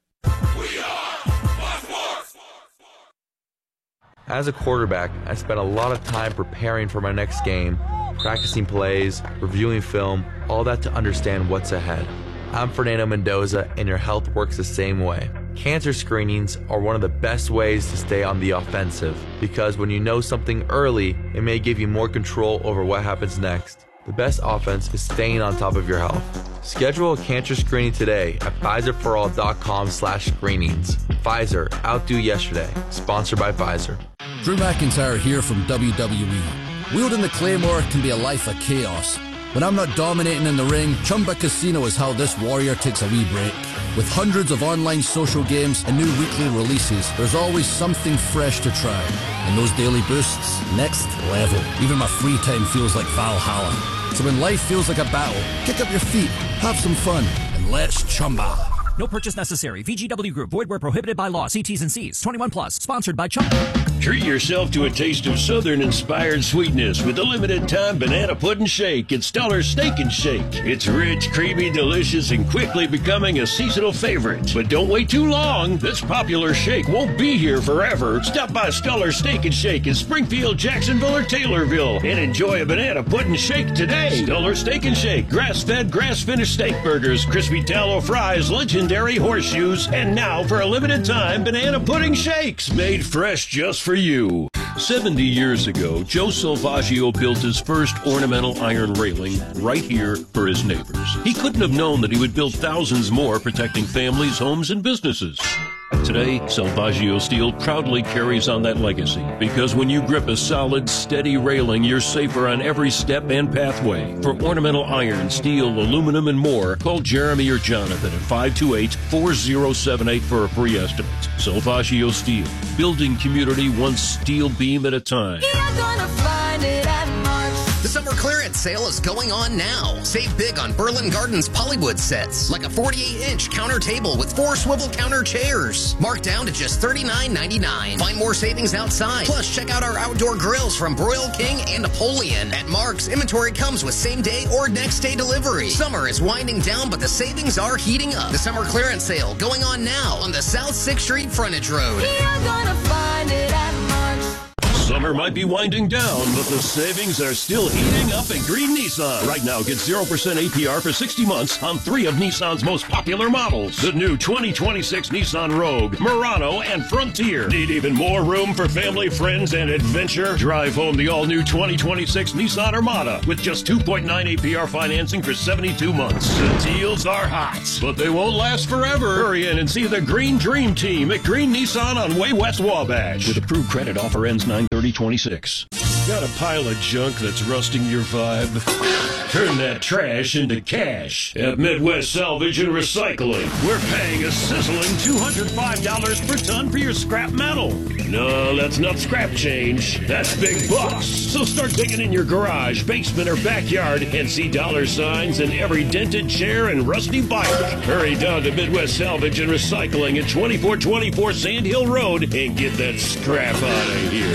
As a quarterback, I spent a lot of time preparing for my next game, practicing plays, reviewing film, all that to understand what's ahead. I'm Fernando Mendoza, and your health works the same way. Cancer screenings are one of the best ways to stay on the offensive, because when you know something early, it may give you more control over what happens next. The best offense is staying on top of your health. Schedule a cancer screening today at Pfizer for all dot com slash screenings. Pfizer, outdo yesterday. Sponsored by Pfizer. Drew McIntyre here from W W E. Wielding the Claymore can be a life of chaos. When I'm not dominating in the ring, Chumba Casino is how this warrior takes a wee break. With hundreds of online social games and new weekly releases, there's always something fresh to try. And those daily boosts, next level. Even my free time feels like Valhalla. So when life feels like a battle, kick up your feet, have some fun, and let's Chumba. No purchase necessary. V G W Group. Void where prohibited by law. See T's and C's. twenty-one plus. Sponsored by Chumba. Treat yourself to a taste of Southern-inspired sweetness with the limited-time banana pudding shake at Stellar Steak and Shake. It's rich, creamy, delicious, and quickly becoming a seasonal favorite. But don't wait too long. This popular shake won't be here forever. Stop by Stellar Steak and Shake in Springfield, Jacksonville, or Taylorville and enjoy a banana pudding shake today. Stellar Steak and Shake. Grass-fed, grass-finished steak burgers, crispy tallow fries, legendary horseshoes, and now for a limited time, banana pudding shakes made fresh just for you. seventy years ago, Joe Salvaggio built his first ornamental iron railing right here for his neighbors. He couldn't have known that he would build thousands more protecting families, homes, and businesses. Today, Salvaggio Steel proudly carries on that legacy, because when you grip a solid, steady railing, you're safer on every step and pathway. For ornamental iron, steel, aluminum, and more, call Jeremy or Jonathan at five two eight, four zero seven eight for a free estimate. Salvaggio Steel, building community one steel beam at a time. You're gonna find it at Mark's. The summer clearance sale is going on now. Save big on Berlin Gardens Pollywood sets, like a forty-eight inch counter table with four swivel counter chairs. Marked down to just thirty-nine ninety-nine. Find more savings outside. Plus, check out our outdoor grills from Broil King and Napoleon. At Mark's, inventory comes with same day or next day delivery. Summer is winding down, but the savings are heating up. The summer clearance sale going on now on the South sixth Street Frontage Road. You're gonna find it at Mark's. Summer might be winding down, but the savings are still heating up at Green Nissan. Right now, get zero percent A P R for sixty months on three of Nissan's most popular models. The new twenty twenty-six Nissan Rogue, Murano, and Frontier. Need even more room for family, friends, and adventure? Drive home the all-new twenty twenty-six Nissan Armada with just two point nine A P R financing for seventy-two months. The deals are hot, but they won't last forever. Hurry in and see the Green Dream Team at Green Nissan on Way West Wabash. With approved credit, offer ends nine thirty twenty-six. Got a pile of junk that's rusting your vibe? Turn that trash into cash at Midwest Salvage and Recycling. We're paying a sizzling two hundred five dollars per ton for your scrap metal. No, that's not scrap change. That's big bucks. So start digging in your garage, basement, or backyard and see dollar signs in every dented chair and rusty bike. Hurry down to Midwest Salvage and Recycling at twenty-four twenty-four Sand Hill Road and get that scrap out of here.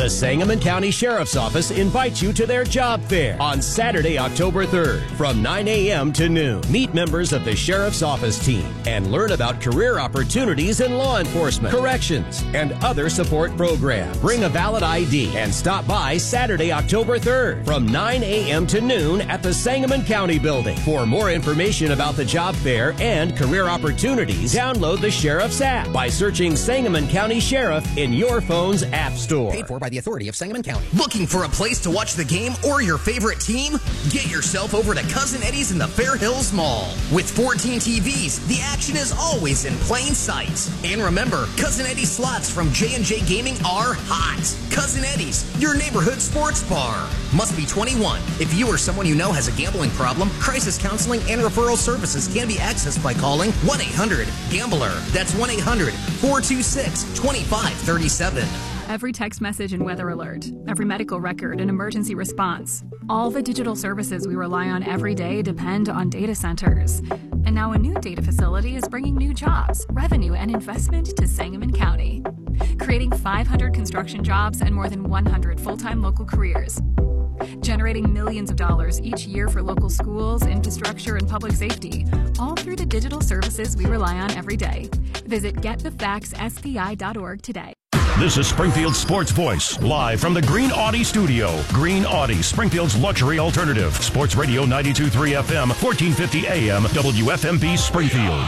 The Sangamon County Sheriff's Office invites you to their job fair on Saturday, October third from nine a.m. to noon. Meet members of the Sheriff's Office team and learn about career opportunities in law enforcement, corrections, and other support programs. Bring a valid I D and stop by Saturday, October third from nine a.m. to noon at the Sangamon County Building. For more information about the job fair and career opportunities, download the Sheriff's app by searching Sangamon County Sheriff in your phone's app store. Paid for by the authority of Sangamon County. Looking for a place to watch the game or your favorite team? Get yourself over to Cousin Eddie's in the Fair Hills Mall. With fourteen T Vs, the action is always in plain sight. And remember, Cousin Eddie's slots from J and J Gaming are hot. Cousin Eddie's, your neighborhood sports bar. Must be twenty-one. If you or someone you know has a gambling problem, crisis counseling and referral services can be accessed by calling one eight hundred gambler. That's one eight hundred four two six two five three seven. Every text message and weather alert, every medical record and emergency response. All the digital services we rely on every day depend on data centers. And now a new data facility is bringing new jobs, revenue, and investment to Sangamon County, creating five hundred construction jobs and more than one hundred full-time local careers, generating millions of dollars each year for local schools, infrastructure, and public safety, all through the digital services we rely on every day. Visit get the facts S P I dot org today. This is Springfield's Sports Voice, live from the Green Audi studio. Green Audi, Springfield's luxury alternative. Sports Radio ninety-two point three F M, fourteen fifty A M, W F M B Springfield.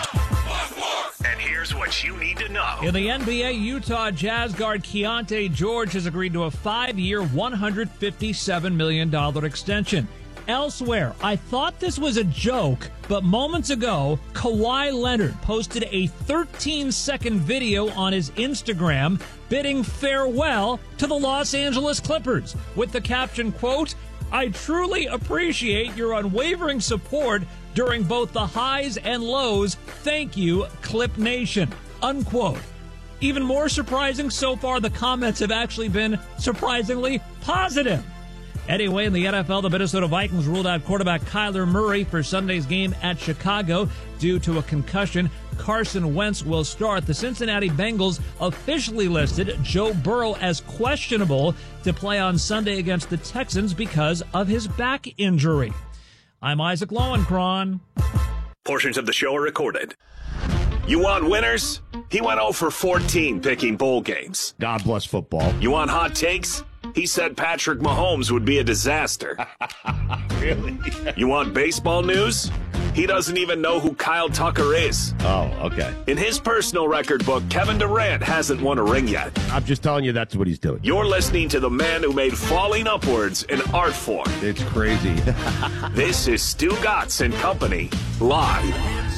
And here's what you need to know. In the N B A, Utah Jazz guard Keontae George has agreed to a five-year, one hundred fifty-seven million dollars extension. Elsewhere, I thought this was a joke, but moments ago, Kawhi Leonard posted a thirteen-second video on his Instagram bidding farewell to the Los Angeles Clippers with the caption, quote, "I truly appreciate your unwavering support during both the highs and lows. Thank you, Clip Nation," unquote. Even more surprising, so far the comments have actually been surprisingly positive. Anyway, in the N F L, the Minnesota Vikings ruled out quarterback Kyler Murray for Sunday's game at Chicago due to a concussion. Carson Wentz will start. The Cincinnati Bengals officially listed Joe Burrow as questionable to play on Sunday against the Texans because of his back injury. I'm Isaac Lowenkron. Portions of the show are recorded. You want winners? He went oh for fourteen picking bowl games. God bless football. You want hot takes? He said Patrick Mahomes would be a disaster. Really? You want baseball news? He doesn't even know who Kyle Tucker is. Oh, okay. In his personal record book, Kevin Durant hasn't won a ring yet. I'm just telling you that's what he's doing. You're listening to the man who made falling upwards an art form. It's crazy. This is Stu Gatz and Company, live.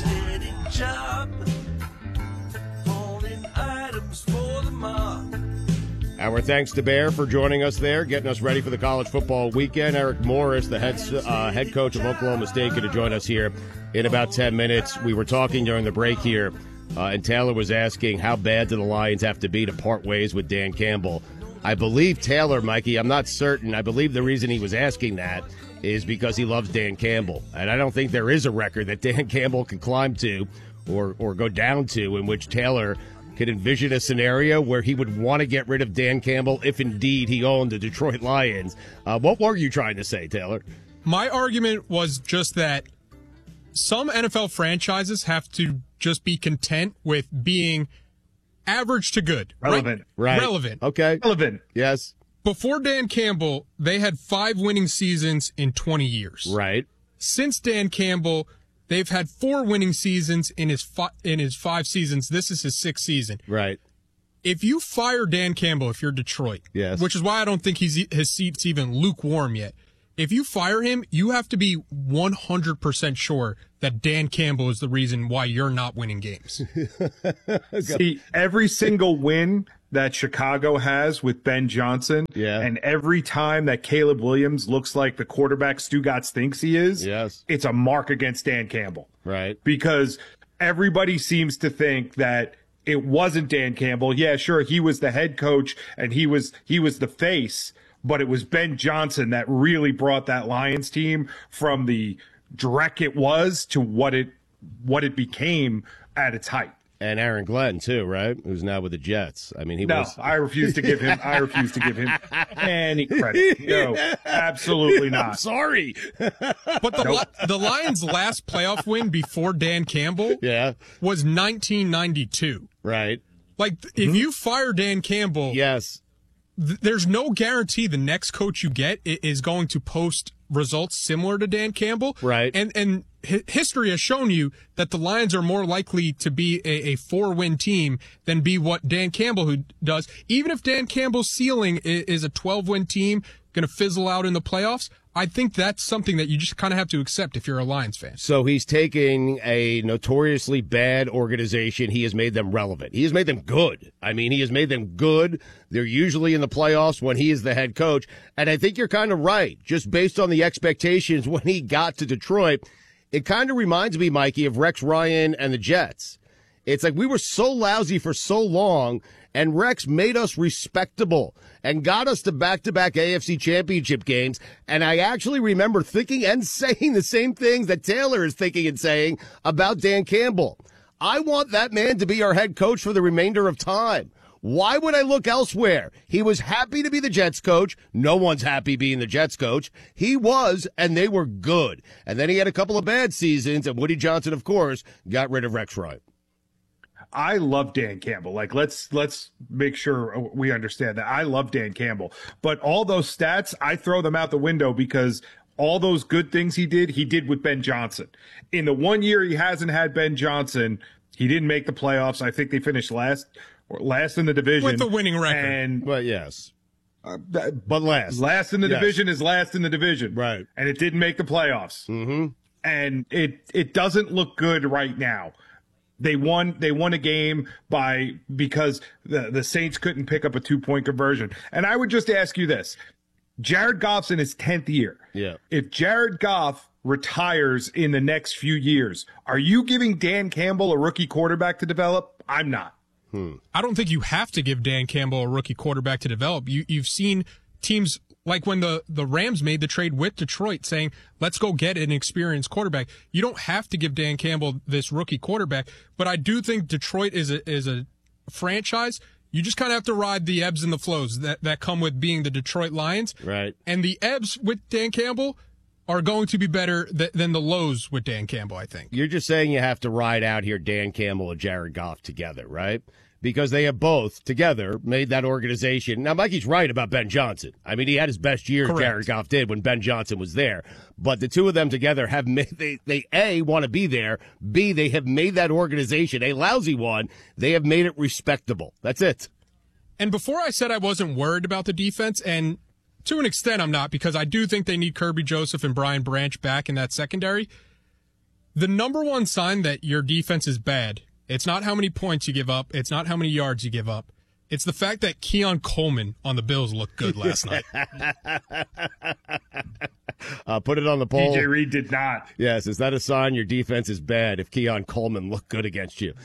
Our thanks to Bear for joining us there, getting us ready for the college football weekend. Eric Morris, the head uh, head coach of Oklahoma State, going to join us here in about ten minutes. We were talking during the break here, uh, and Taylor was asking how bad do the Lions have to be to part ways with Dan Campbell. I believe Taylor, Mikey, I'm not certain. I believe the reason he was asking that is because he loves Dan Campbell. And I don't think there is a record that Dan Campbell can climb to or, or go down to in which Taylor could envision a scenario where he would want to get rid of Dan Campbell if indeed he owned the Detroit Lions. Uh, what were you trying to say, Taylor? My argument was just that some N F L franchises have to just be content with being average to good. Relevant. Right? Right. Relevant. Okay. Relevant. Yes. Before Dan Campbell, they had five winning seasons in twenty years. Right. Since Dan Campbell, they've had four winning seasons in his fi- in his five seasons. This is his sixth season. Right. If you fire Dan Campbell, if you're Detroit, yes, which is why I don't think he's his seat's even lukewarm yet. If you fire him, you have to be one hundred percent sure that Dan Campbell is the reason why you're not winning games. See, every single win that Chicago has with Ben Johnson, yeah, and every time that Caleb Williams looks like the quarterback Stu Gatz thinks he is, yes, it's a mark against Dan Campbell. Right. Because everybody seems to think that it wasn't Dan Campbell. Yeah, sure, he was the head coach and he was he was the face, but it was Ben Johnson that really brought that Lions team from the dreck it was to what it what it became at its height. And Aaron Glenn, too, right? Who's now with the Jets. I mean, he no, was. No, I refuse to give him, I refuse to give him any credit. No, absolutely not. I'm sorry. But the, nope. the Lions' last playoff win before Dan Campbell yeah. was nineteen ninety-two. Right. Like, if mm-hmm. you fire Dan Campbell. Yes. Th- there's no guarantee the next coach you get is going to post results similar to Dan Campbell. Right. And, and, history has shown you that the Lions are more likely to be a, a four-win team than be what Dan Campbell who does. Even if Dan Campbell's ceiling is a twelve-win team, going to fizzle out in the playoffs, I think that's something that you just kind of have to accept if you're a Lions fan. So he's taking a notoriously bad organization. He has made them relevant. He has made them good. I mean, he has made them good. They're usually in the playoffs when he is the head coach. And I think you're kind of right. Just based on the expectations when he got to Detroit, it kind of reminds me, Mikey, of Rex Ryan and the Jets. It's like we were so lousy for so long, and Rex made us respectable and got us to back-to-back A F C championship games. And I actually remember thinking and saying the same things that Taylor is thinking and saying about Dan Campbell. I want that man to be our head coach for the remainder of time. Why would I look elsewhere? He was happy to be the Jets coach. No one's happy being the Jets coach. He was, and they were good. And then he had a couple of bad seasons, and Woody Johnson, of course, got rid of Rex Ryan. I love Dan Campbell. Like, let's let's make sure we understand that. I love Dan Campbell. But all those stats, I throw them out the window because all those good things he did, he did with Ben Johnson. In the one year he hasn't had Ben Johnson, he didn't make the playoffs. I think they finished last last in the division. With the winning record. And, well, yes. Uh, that, but last. Last in the yes. division is last in the division. Right. And it didn't make the playoffs. Mm-hmm. And it, it doesn't look good right now. They won. They won a game by because the the Saints couldn't pick up a two point conversion. And I would just ask you this: Jared Goff's in his tenth year. Yeah. If Jared Goff retires in the next few years, are you giving Dan Campbell a rookie quarterback to develop? I'm not. Hmm. I don't think you have to give Dan Campbell a rookie quarterback to develop. You you've seen teams like when the, the Rams made the trade with Detroit saying, let's go get an experienced quarterback. You don't have to give Dan Campbell this rookie quarterback, but I do think Detroit is a, is a franchise. You just kind of have to ride the ebbs and the flows that, that come with being the Detroit Lions. Right. And the ebbs with Dan Campbell are going to be better th- than the lows with Dan Campbell, I think. You're just saying you have to ride out here Dan Campbell and Jared Goff together, right? Because they have both together made that organization. Now, Mikey's right about Ben Johnson. I mean, he had his best year, Correct. Jared Goff did, when Ben Johnson was there. But the two of them together have made, they, they A, want to be there. B, they have made that organization, a lousy one, they have made it respectable. That's it. And before I said I wasn't worried about the defense, and to an extent I'm not, because I do think they need Kirby Joseph and Brian Branch back in that secondary. The number one sign that your defense is bad, it's not how many points you give up. It's not how many yards you give up. It's the fact that Keon Coleman on the Bills looked good last night. Uh, put it on the poll. D J Reed did not. Yes, is that a sign your defense is bad if Keon Coleman looked good against you?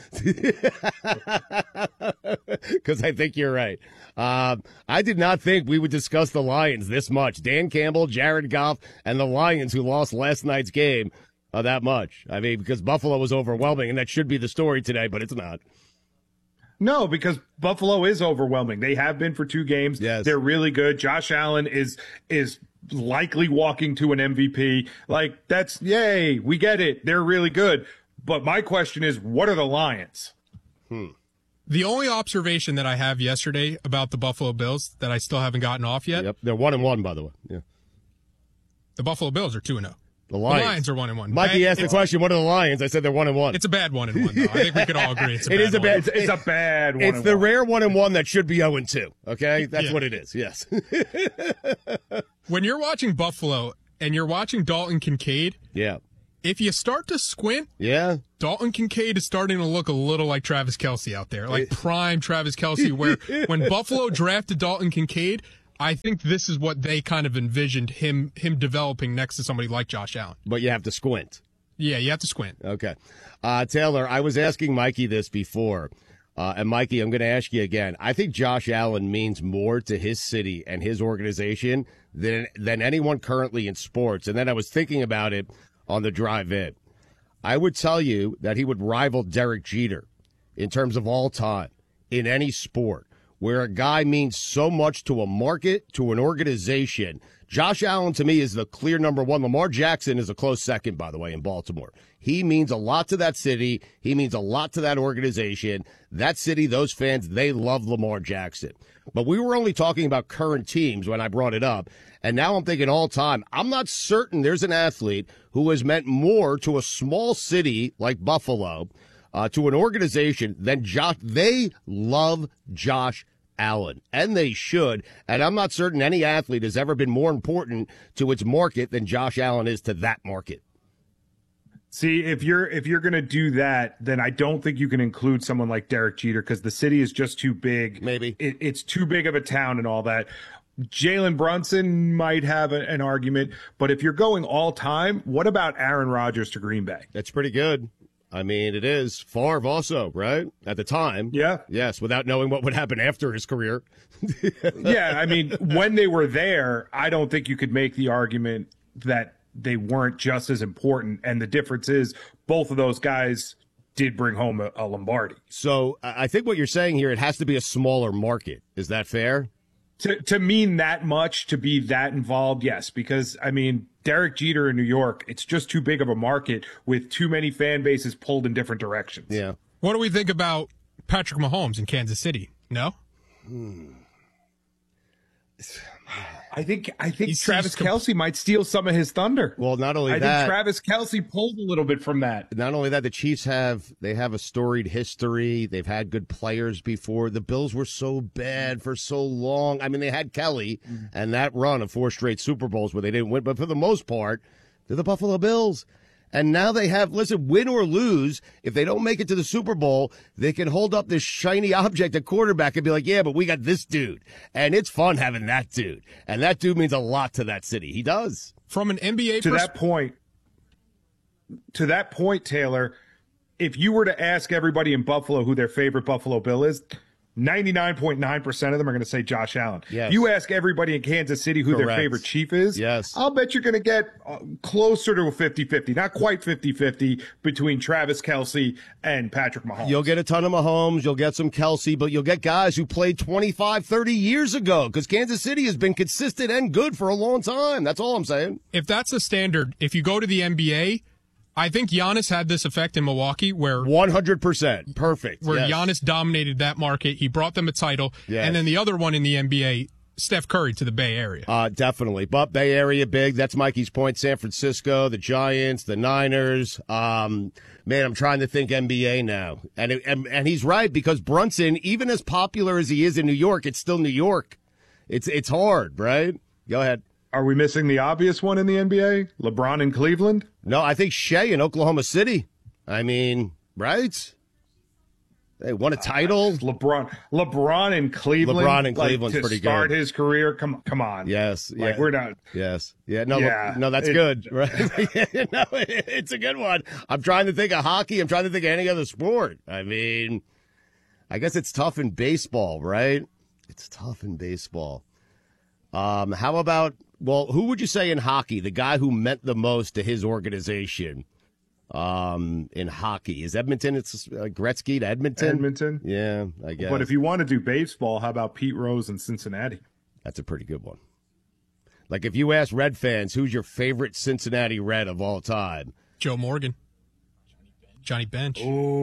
Because I think you're right. Um, I did not think we would discuss the Lions this much. Dan Campbell, Jared Goff, and the Lions who lost last night's game. Uh, that much. I mean, because Buffalo was overwhelming, and that should be the story today, but it's not. No, because Buffalo is overwhelming. They have been for two games. Yes. They're really good. Josh Allen is is likely walking to an M V P. Like, that's, yay, we get it. They're really good. But my question is, what are the Lions? Hmm. The only observation that I have yesterday about the Buffalo Bills that I still haven't gotten off yet. Yep, they're one and one, by the way. Yeah. The Buffalo Bills are two and zero. The Lions. the Lions are one and one. Mikey bad, asked the question, what are the Lions? I said they're one and one. It's a bad one and one, though. I think we could all agree it's a it bad is a one. bad. It's, it's a bad one. It's and the one. rare one and one that should be zero and two. Okay, that's Yeah. what it is. Yes. When you're watching Buffalo and you're watching Dalton Kincaid, yeah. if you start to squint, yeah, Dalton Kincaid is starting to look a little like Travis Kelce out there, like prime Travis Kelce. Where when Buffalo drafted Dalton Kincaid, I think this is what they kind of envisioned him him developing next to somebody like Josh Allen. But you have to squint. Yeah, you have to squint. Okay. Uh, Taylor, I was asking Mikey this before. Uh, and, Mikey, I'm going to ask you again. I think Josh Allen means more to his city and his organization than than anyone currently in sports. And then I was thinking about it on the drive in. I would tell you that he would rival Derek Jeter in terms of all time in any sport where a guy means so much to a market, to an organization. Josh Allen, to me, is the clear number one. Lamar Jackson is a close second, by the way, in Baltimore. He means a lot to that city. He means a lot to that organization. That city, those fans, they love Lamar Jackson. But we were only talking about current teams when I brought it up, and now I'm thinking all time. I'm not certain there's an athlete who has meant more to a small city like Buffalo, uh, to an organization than Josh. They love Josh Allen, and they should. And I'm not certain any athlete has ever been more important to its market than Josh Allen is to that market. See, if you're if you're going to do that, then I don't think you can include someone like Derek Jeter because the city is just too big. Maybe. It, it's too big of a town and all that. Jalen Brunson might have a, an argument, but if you're going all time, what about Aaron Rodgers to Green Bay? That's pretty good. I mean, it is. Favre also, right? At the time. Yeah. Yes, without knowing what would happen after his career. Yeah, I mean, when they were there, I don't think you could make the argument that they weren't just as important. And the difference is both of those guys did bring home a, a Lombardi. So I think what you're saying here, it has to be a smaller market. Is that fair? To to mean that much, to be that involved, yes. Because, I mean, Derek Jeter in New York, it's just too big of a market with too many fan bases pulled in different directions. Yeah. What do we think about Patrick Mahomes in Kansas City? No? Hmm. I think I think he's, Travis he's Kelce might steal some of his thunder. Well, not only I that, think Travis Kelce pulled a little bit from that. Not only that, the Chiefs have they have a storied history. They've had good players before. The Bills were so bad for so long. I mean, they had Kelly mm-hmm. and that run of four straight Super Bowls where they didn't win, but for the most part, they're the Buffalo Bills. And now they have, listen, win or lose, if they don't make it to the Super Bowl, they can hold up this shiny object at quarterback and be like, yeah, but we got this dude. And it's fun having that dude. And that dude means a lot to that city. He does. From an N B A to pers- that point, to that point, Taylor, if you were to ask everybody in Buffalo who their favorite Buffalo Bill is, ninety-nine point nine percent of them are going to say Josh Allen. Yes. You ask everybody in Kansas City who Correct. their favorite Chief is, yes. I'll bet you're going to get uh, closer to a fifty-fifty, not quite fifty-fifty between Travis Kelce and Patrick Mahomes. You'll get a ton of Mahomes, you'll get some Kelce, but you'll get guys who played twenty-five, thirty years ago because Kansas City has been consistent and good for a long time. That's all I'm saying. If that's the standard, if you go to the N B A, I think Giannis had this effect in Milwaukee where one hundred percent perfect. Where yes. Giannis dominated that market. He brought them a title. Yes. And then the other one in the N B A, Steph Curry to the Bay Area. Uh, definitely. But Bay Area big. That's Mikey's point. San Francisco, the Giants, the Niners. Um, man, I'm trying to think N B A now. And, it, and and he's right because Brunson, even as popular as he is in New York, it's still New York. It's it's hard, right? Go ahead. Are we missing the obvious one in the N B A? LeBron in Cleveland? No, I think Shea in Oklahoma City. I mean, right? They won a title. Uh, LeBron, LeBron in Cleveland. LeBron in Cleveland's like, to pretty good. Start his career. Come, come on. Yes. Like yeah. we're not. Yes. Yeah. No. Yeah, no. That's it, good. Right. No, it's a good one. I'm trying to think of hockey. I'm trying to think of any other sport. I mean, I guess it's tough in baseball, right? It's tough in baseball. Um, how about? Well, who would you say in hockey, the guy who meant the most to his organization um, in hockey? Is Edmonton, it's uh, Gretzky to Edmonton? Edmonton. Yeah, I guess. But if you want to do baseball, how about Pete Rose in Cincinnati? That's a pretty good one. Like if you ask Red fans, who's your favorite Cincinnati Red of all time? Joe Morgan. Johnny Bench.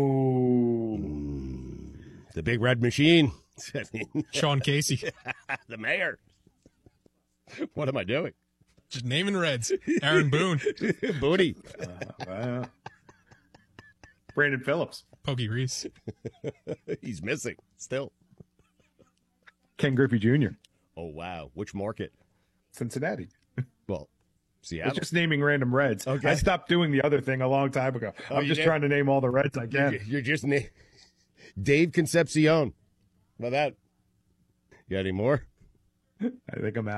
Oh. Mm, the Big Red Machine. I mean, Sean Casey. The mayor. What am I doing? Just naming Reds. Aaron Boone. Booty. Uh, uh, Brandon Phillips. Pokey Reese. He's missing still. Ken Griffey Junior Oh, wow. Which market? Cincinnati. Well, Seattle. It's just naming random Reds. Okay. I stopped doing the other thing a long time ago. Oh, I'm just did? trying to name all the Reds I can. You're, you're just na- Dave Concepcion. How about that? You got any more? I think I'm out.